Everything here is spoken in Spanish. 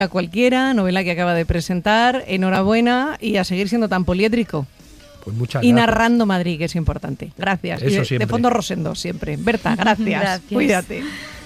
A cualquiera, novela que acaba de presentar, enhorabuena y a seguir siendo tan poliédrico. Pues muchas Y gracias. narrando Madrid, que es importante. Gracias. Eso Y de siempre. fondo Rosendo, siempre. Berta, gracias. Gracias. Cuídate.